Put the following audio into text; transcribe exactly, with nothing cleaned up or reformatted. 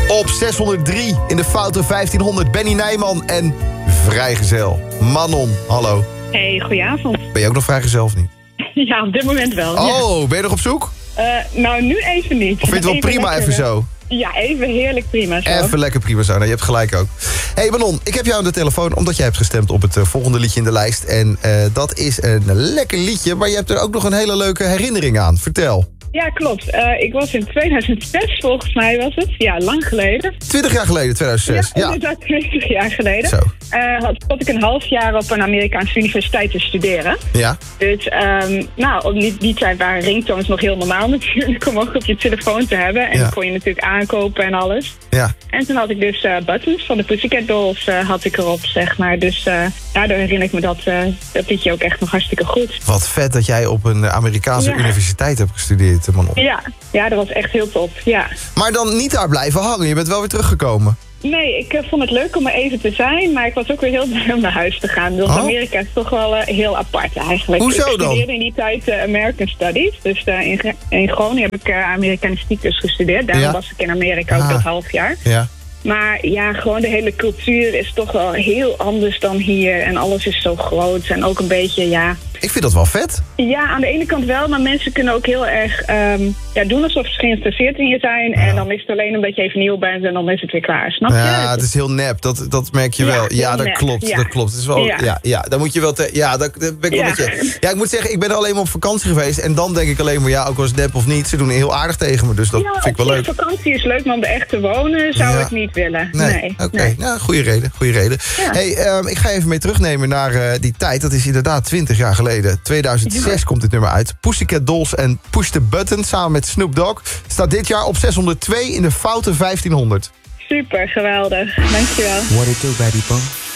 Op zeshonderddrie in de foute vijftienhonderd Benny Nijman en vrijgezel. Manon, hallo. Hey, goedenavond. Ben je ook nog vrijgezel of niet? Ja, op dit moment wel. Oh, ja. ben je nog op zoek? Uh, nou, nu even niet. Of vind je het wel prima even zo? Ja, even heerlijk prima zo. Even lekker prima zo. Nou, je hebt gelijk ook. Hey Manon, ik heb jou aan de telefoon omdat jij hebt gestemd op het uh, volgende liedje in de lijst. En uh, dat is een lekker liedje, maar je hebt er ook nog een hele leuke herinnering aan. Vertel. Ja, klopt. Uh, ik was in tweeduizend zes, volgens mij was het. Ja, lang geleden. twintig jaar geleden, tweeduizend zes. Ja, inderdaad, twintig jaar geleden. Zo. Uh, had, had ik een half jaar op een Amerikaanse universiteit te studeren. Ja. Dus, um, nou, op die, die tijd waren ringtones nog heel normaal natuurlijk, om ook op je telefoon te hebben. En ja. die kon je natuurlijk aankopen en alles. Ja. En toen had ik dus uh, Buttons van de Pussycat Dolls uh, had ik erop, zeg maar. Dus uh, daardoor herinner ik me dat, uh, dat liedje ook echt nog hartstikke goed. Wat vet dat jij op een Amerikaanse ja. universiteit hebt gestudeerd, Manon. Ja, ja, dat was echt heel top, ja. Maar dan niet daar blijven hangen, je bent wel weer teruggekomen. Nee, ik uh, vond het leuk om er even te zijn, maar ik was ook weer heel blij om naar huis te gaan. Dus oh. Amerika is toch wel uh, heel apart eigenlijk. Hoezo dan? Ik studeerde in die tijd uh, American Studies. Dus uh, in, in Groningen heb ik uh, Amerikanistiek dus gestudeerd. Daarom ja. was ik in Amerika ook ah. dat half jaar. Ja. Maar ja, gewoon de hele cultuur is toch wel heel anders dan hier. En alles is zo groot en ook een beetje, ja... Ik vind dat wel vet. Ja, aan de ene kant wel, maar mensen kunnen ook heel erg um, ja, doen alsof ze geïnteresseerd in je zijn. Ja. En dan is het alleen omdat je even nieuw bent en dan is het weer klaar, snap je? Ja, het is heel nep, dat, dat merk je ja, wel. Ja, dat nep. klopt, ja. dat klopt. Het is wel, ja. Ja, ja, dan moet je wel... Te, ja, dat, dat ben ik wel ja. met je. Ja, ik moet zeggen, ik ben alleen maar op vakantie geweest. En dan denk ik alleen maar, ja, ook als nep of niet, ze doen heel aardig tegen me. Dus dat ja, vind ik wel leuk. Vakantie is leuk, maar om er echt te wonen zou ja. ik niet willen. Nee, nee. Oké, okay. nee. nou, goede reden, goede reden. Ja. Hey, um, ik ga even mee terugnemen naar uh, die tijd. Dat is inderdaad twintig jaar geleden. tweeduizend zes ja. komt dit nummer uit. Pussycat Dolls en Push the Button samen met Snoop Dogg staat dit jaar op zeshonderdtwee in de foute vijftienhonderd. Super, geweldig. Dankjewel. What it do, baby boy?